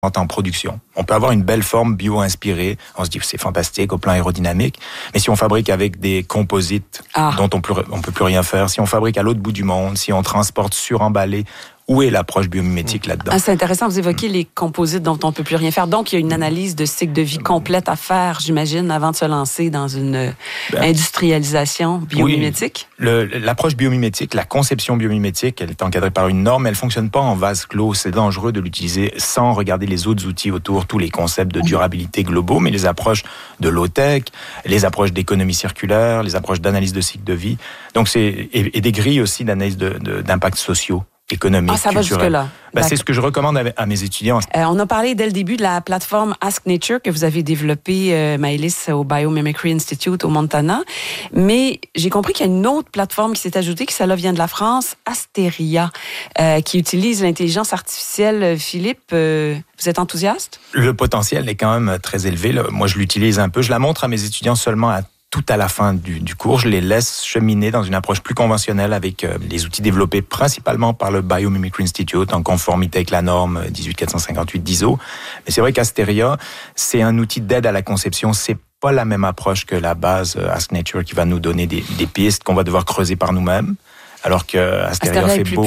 en production. On peut avoir une belle forme bio-inspirée. On se dit que c'est fantastique au plan aérodynamique. Mais si on fabrique avec des composites dont on peut plus rien faire, si on fabrique à l'autre bout du monde, si on transporte suremballé, où est l'approche biomimétique là-dedans? C'est intéressant, vous évoquez les composites dont on ne peut plus rien faire. Donc, il y a une analyse de cycle de vie complète à faire, j'imagine, avant de se lancer dans une industrialisation biomimétique? Oui. L'approche biomimétique, la conception biomimétique, elle est encadrée par une norme, elle ne fonctionne pas en vase clos. C'est dangereux de l'utiliser sans regarder les autres outils autour, tous les concepts de durabilité globaux, mais les approches de low-tech, les approches d'économie circulaire, les approches d'analyse de cycle de vie. Donc, et des grilles aussi d'analyse d'impacts sociaux. Économique, ça va jusque-là. C'est ce que je recommande à mes étudiants. On a parlé dès le début de la plateforme Ask Nature que vous avez développée, Maëlys, au Biomimicry Institute au Montana. Mais j'ai compris qu'il y a une autre plateforme qui s'est ajoutée, qui celle-là vient de la France, Asteria, qui utilise l'intelligence artificielle. Philippe, vous êtes enthousiaste? Le potentiel est quand même très élevé. Là. Moi, je l'utilise un peu. Je la montre à mes étudiants seulement tout à la fin du cours. Je les laisse cheminer dans une approche plus conventionnelle avec les outils développés principalement par le Biomimicry Institute en conformité avec la norme 18458 d'ISO. Mais c'est vrai qu'Asteria, c'est un outil d'aide à la conception. C'est pas la même approche que la base Ask Nature qui va nous donner des pistes qu'on va devoir creuser par nous-mêmes. Alors que Asteria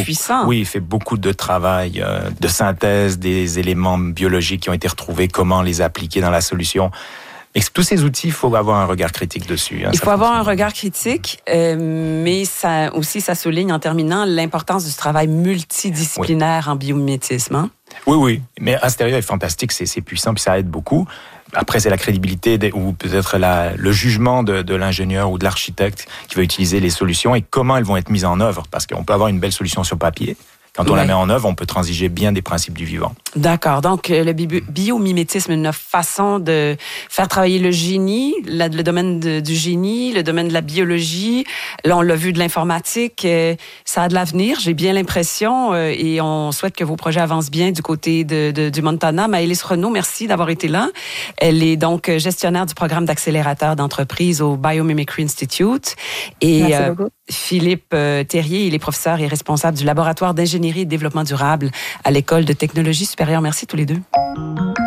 fait beaucoup de travail, de synthèse des éléments biologiques qui ont été retrouvés, comment les appliquer dans la solution. Et tous ces outils, il faut avoir un regard critique dessus. Il faut avoir un regard critique, mais ça souligne en terminant l'importance du travail multidisciplinaire en biomimétisme. Hein? Oui. Mais Asteria est fantastique, c'est puissant, puis ça aide beaucoup. Après, c'est la crédibilité ou peut-être le jugement de l'ingénieur ou de l'architecte qui va utiliser les solutions et comment elles vont être mises en œuvre. Parce qu'on peut avoir une belle solution sur papier. Quand on la met en œuvre, on peut transiger bien des principes du vivant. D'accord. Donc, le biomimétisme est une façon de faire travailler le génie, le domaine du génie, le domaine de la biologie. Là, on l'a vu, de l'informatique. Ça a de l'avenir, j'ai bien l'impression. Et on souhaite que vos projets avancent bien du côté du Montana. Maëlys Renaud, merci d'avoir été là. Elle est donc gestionnaire du programme d'accélérateur d'entreprise au Biomimicry Institute. Et Philippe Terrier, il est professeur et responsable du laboratoire d'ingénierie et de développement durable à l'École de technologie supérieure. Merci tous les deux.